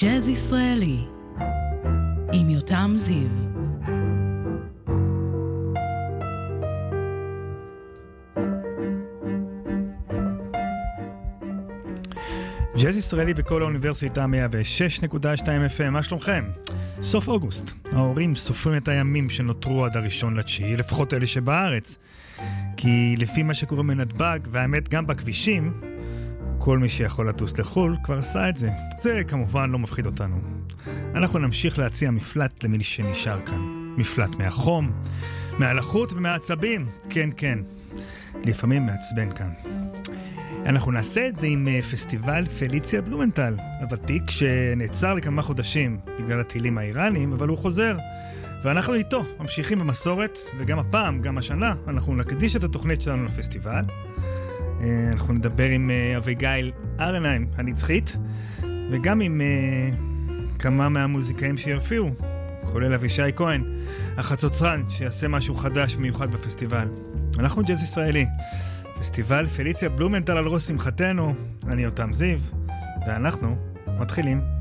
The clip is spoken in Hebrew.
ג'אז ישראלי עם יותם זיו. ג'אז ישראלי בכל האוניברסיטה 106.2 FM, מה שלומכם? סוף אוגוסט, ההורים סופרים את הימים שנותרו עד הראשון לתשיעי, לפחות אלה שבארץ. כי לפי מה שקורה מנתב"ג, והאמת גם בכבישים, כל מי שיכול לטוס לחול כבר עשה את זה. זה כמובן לא מפחיד אותנו. אנחנו נמשיך להציע מפלט למי שנשאר כאן. מפלט מהחום, מהלחות ומהעצבים. כן, כן. לפעמים מעצבן כאן. אנחנו נעשה את זה עם פסטיבל פליציה בלומנטל, הוותיק שנעצר לכמה חודשים בגלל הטילים האיראנים, אבל הוא חוזר. ואנחנו איתו ממשיכים במסורת, וגם הפעם, גם השנה, אנחנו נקדיש את התוכנית שלנו לפסטיבל. אנחנו נדבר עם אביגיל ארנהיים הנצחית, וגם עם כמה מהמוזיקאים שיופיעו, כולל אבישי כהן, החצוצרן, שיעשה משהו חדש מיוחד בפסטיבל. אנחנו ג'אז ישראלי. פסטיבל פליציה בלומנטל על ראש שמחתנו. אני יותם זיו, ואנחנו מתחילים.